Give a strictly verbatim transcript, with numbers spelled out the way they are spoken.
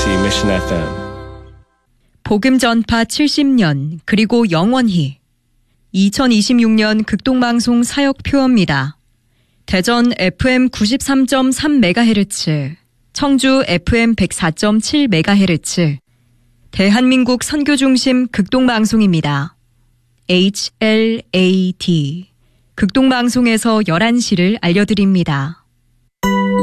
케이비씨 Mission 에프엠. 복음 전파 칠십 년 그리고 영원히 이천이십육 년 극동방송 사역표어입니다. 대전 에프엠 구십삼 점 삼 메가헤르츠, 청주 에프엠 백사 점 칠 메가헤르츠, 대한민국 선교중심 극동방송입니다. 에이치 엘 에이 디 극동방송에서 열한 시를 알려드립니다.